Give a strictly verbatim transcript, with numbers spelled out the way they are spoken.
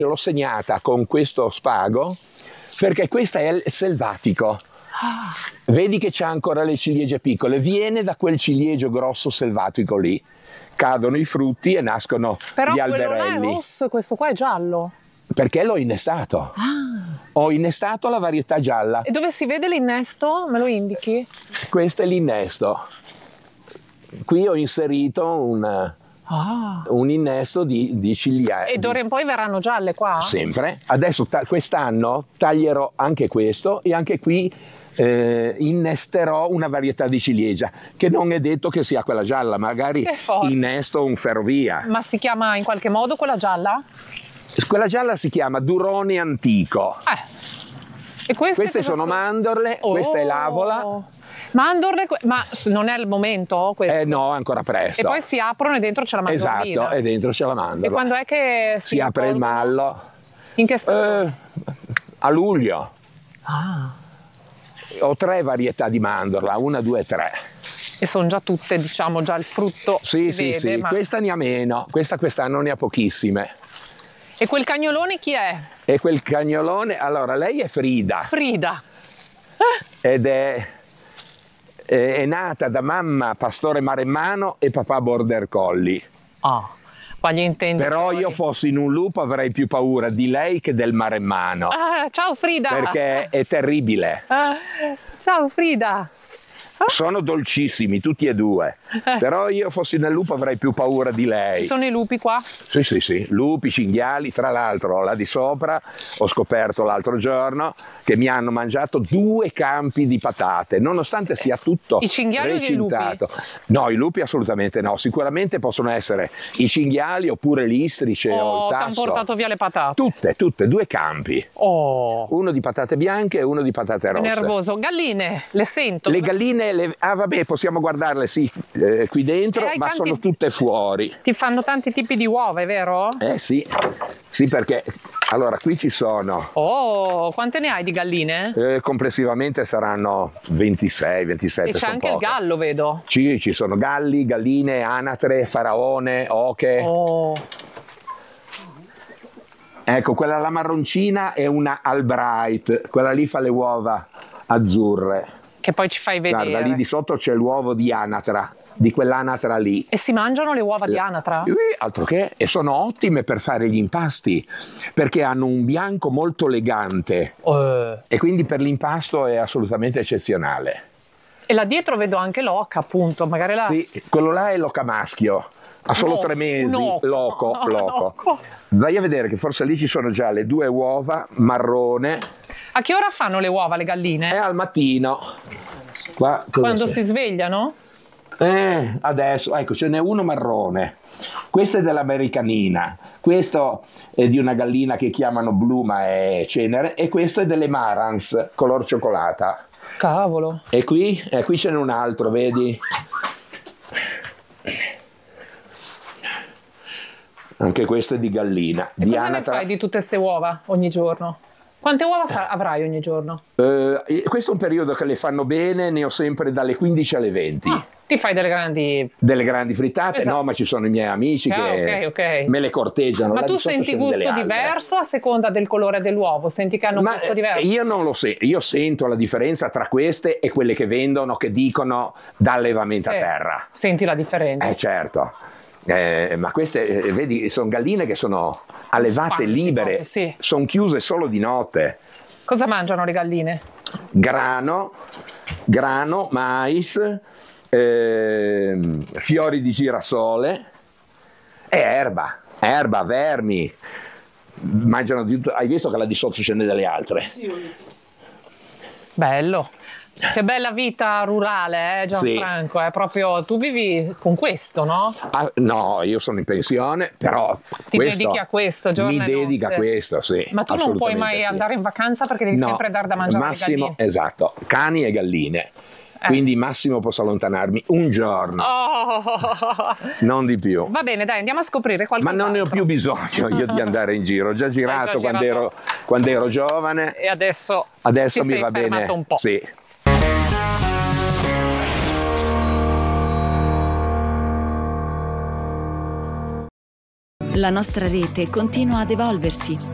L'ho segnata con questo spago perché questo è il selvatico. Ah. Vedi che c'ha ancora le ciliegie piccole, viene da quel ciliegio grosso selvatico lì. Cadono i frutti e nascono Però gli alberelli. Però quello là è rosso e questo qua è giallo. Perché l'ho innestato. Ah. Ho innestato la varietà gialla. E dove si vede l'innesto? Me lo indichi? Questo è l'innesto. Qui ho inserito un, ah. un innesto di, di ciliegi. E d'ora in poi verranno gialle qua? Sempre. Adesso ta- quest'anno taglierò anche questo e anche qui eh, innesterò una varietà di ciliegia, che non è detto che sia quella gialla, magari innesto un ferrovia. Ma si chiama in qualche modo quella gialla? Quella gialla si chiama Durone Antico. Eh. E queste, queste sono, sono mandorle, oh. Questa è l'avola. Mandorle, ma non è il momento questo? Eh no, ancora presto. E poi si aprono e dentro c'è la mandorlina. Esatto, e dentro c'è la mandorla. E quando è che si, si apre il mallo? In che stagione? Eh, a luglio. Ah. Ho tre varietà di mandorla, una, due, tre. E sono già tutte, diciamo, già il frutto sì, si sì, vede, sì. Ma... Questa ne ha meno, questa quest'anno ne ha pochissime. E quel cagnolone chi è? E quel cagnolone, allora lei è Frida. Frida. Ed è, è, è nata da mamma pastore maremmano e papà border collie. Ah, qua gli intendi. Però io fossi in un lupo avrei più paura di lei che del maremmano. Ah, ciao Frida. Perché è terribile. Ah, ciao Frida. Sono dolcissimi tutti e due, eh. Però io fossi nel lupo avrei più paura di lei. Ci sono i lupi qua? Sì, sì, sì, lupi, cinghiali, tra l'altro là di sopra ho scoperto l'altro giorno che mi hanno mangiato due campi di patate, nonostante sia tutto I cinghiali recintato. O i lupi? No, i lupi assolutamente no, sicuramente possono essere i cinghiali oppure l'istrice oh, o il tasso. Ti hanno portato via le patate? Tutte, tutte, due campi. Oh. Uno di patate bianche e uno di patate rosse. Nervoso. Galline, le sento. Le galline Le, ah vabbè, possiamo guardarle sì eh, qui dentro, eh, ma tanti, sono tutte fuori. Ti fanno tanti tipi di uova, è vero? Eh sì, sì perché allora qui ci sono. Oh, quante ne hai di galline? Eh, complessivamente saranno ventisei, ventisette. E c'è anche poche. Il gallo, vedo. Sì, ci sono galli, galline, anatre, faraone, oche. Oh. Ecco, quella la marroncina è una Albright, quella lì fa le uova azzurre. Che poi ci fai vedere. Guarda, lì di sotto c'è l'uovo di anatra, di quell'anatra lì. E si mangiano le uova di anatra? Sì, altro che, e sono ottime per fare gli impasti, perché hanno un bianco molto elegante, uh. e quindi per l'impasto è assolutamente eccezionale. E là dietro vedo anche l'oca, appunto, magari la... Sì, quello là è l'oca maschio, ha solo no, tre mesi, no, loco, no, loco. No. Vai a vedere che forse lì ci sono già le due uova marrone. A che ora fanno le uova le galline? È al mattino. Qua, quando c'è? Si svegliano? Eh, adesso, ecco, ce n'è uno marrone. Questo è dell'americanina, questo è di una gallina che chiamano blu ma è cenere, e questo è delle Marans, color cioccolata. Cavolo. E qui, eh, qui ce n'è un altro, vedi? Anche questo è di gallina. E di cosa anatra... ne fai di tutte queste uova ogni giorno? Quante uova fa- avrai ogni giorno? Uh, questo è un periodo che le fanno bene, ne ho sempre dalle quindici alle venti. Ah, ti fai delle grandi... Delle grandi frittate? Esatto. No, ma ci sono i miei amici ah, che okay, okay. me le corteggiano. Ma là tu senti gusto diverso a seconda del colore dell'uovo? Senti che hanno un ma gusto diverso? Io non lo so, io sento la differenza tra queste e quelle che vendono, che dicono da allevamento sì. a terra. Senti la differenza? Eh certo. Eh, ma queste, eh, vedi, sono galline che sono allevate Spatti, libere, proprio, sì. Sono chiuse solo di notte. Cosa mangiano le galline? Grano, grano, mais, eh, fiori di girasole e erba, erba, vermi. Mangiano di tutto. Hai visto che là di sotto ce n'è delle altre? Bello. Che bella vita rurale, eh, Gianfranco, sì. È proprio, tu vivi con questo, no? Ah, no, io sono in pensione, però ti dedichi a questo, giorno mi e dedica notte. a questo, sì. Ma tu non puoi mai sì. andare in vacanza perché devi no, sempre dar da mangiare massimo, alle galline. Esatto, cani e galline. Eh. Quindi massimo posso allontanarmi un giorno, oh. non di più. Va bene, dai, andiamo a scoprire qualcosa. Ma non ne ho più bisogno io di andare in giro, ho già girato, già quando, girato. Ero, quando ero giovane e adesso, adesso ti mi sei va bene un po'. Sì. La nostra rete continua ad evolversi.